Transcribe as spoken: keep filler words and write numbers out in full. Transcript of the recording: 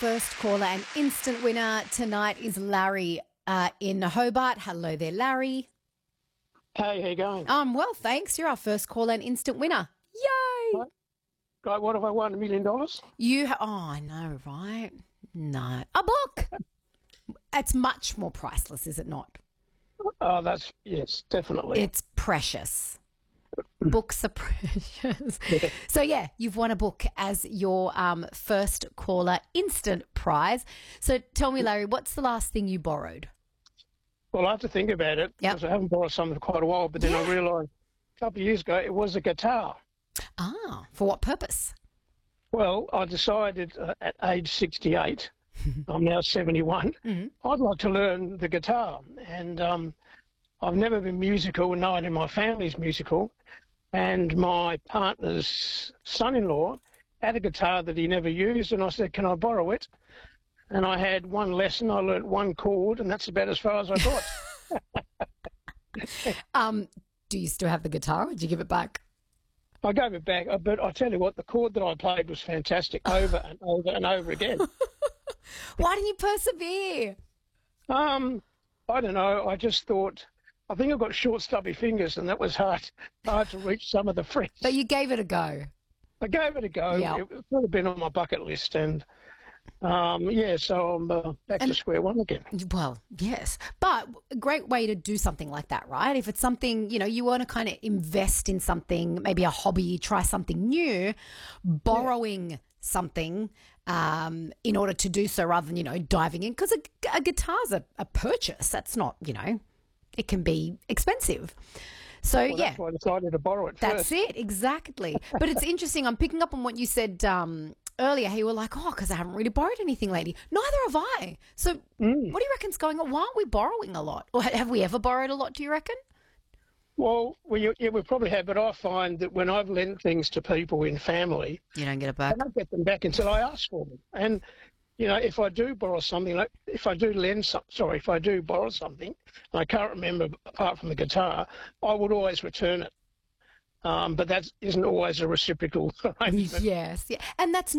First caller and instant winner tonight is Larry uh, in Hobart. Hello there, Larry. Hey, how you going? Um, well, thanks. You're our first caller and instant winner. Yay! Right. Guy, what have I won? A million dollars? You, ha- oh, I know, right? No, a book. It's much more priceless, is it not? Oh, that's, yes, definitely. It's precious. Books are precious. So, yeah, you've won a book as your um, first caller instant prize. So tell me, Larry, what's the last thing you borrowed? Well, I have to think about it Yep. because I haven't borrowed something for quite a while, but then I Yeah. realised a couple of years ago it was a guitar. Ah, for what purpose? Well, I decided uh, at age sixty-eight, I'm now seventy-one, Mhm. I'd like to learn the guitar. And um, I've never been musical, no one in my family's musical. And my partner's son-in-law had a guitar that he never used, and I said, can I borrow it? And I had one lesson, I learnt one chord, and that's about as far as I got. Um, do you still have the guitar or did you give it back? I gave it back, uh, but I tell you what, the chord that I played was fantastic over and over and over again. Why didn't you persevere? Um, I don't know, I just thought, I think I've got short, stubby fingers, and that was hard, hard to reach some of the frets. But you gave it a go. I gave it a go. Yeah. It would have been on my bucket list, and um, yeah, so I'm uh, back And- to square one again. Well, yes. But a great way to do something like that, right? If it's something, you know, you want to kind of invest in something, maybe a hobby, try something new, borrowing something um, in order to do so rather than, you know, diving in. Because a, a guitar's a, a purchase. That's not, you know, it can be expensive. So, Well, yeah. that's why I decided to borrow it That's first. it, exactly. But it's interesting. I'm picking up on what you said um, earlier. You were like, oh, because I haven't really borrowed anything lately. Neither have I. So Mm. what do you reckon's going on? Why aren't we borrowing a lot? Or ha- have we ever borrowed a lot, do you reckon? Well, we, yeah, we probably have, but I find that when I've lent things to people in family, You don't get it I back. don't get them back until I ask for them. And, you know, if I do borrow something, like if I do lend some, sorry, if I do borrow something, and I can't remember apart from the guitar, I would always return it. Um, but that isn't always a reciprocal arrangement. Yes. Yeah. And that's